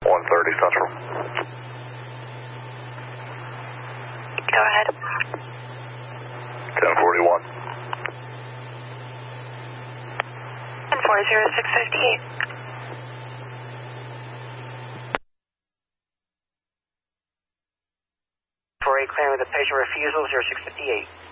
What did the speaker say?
130 Central. Go ahead. 1041. 40658. 48 clearing with the patient refusal, 0658.